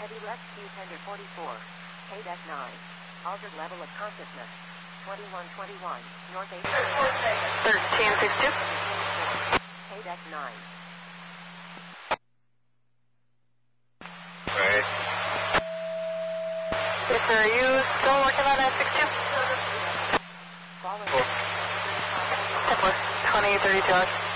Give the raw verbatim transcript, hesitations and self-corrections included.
Heavy left Q tender forty-four. K deck nine. Altered level of consciousness. twenty-one twenty-one. North eight. thirteen fifty-two. K deck nine. Right. Yes, sir. Are you still working on that six two? Follow. twenty thirty-two.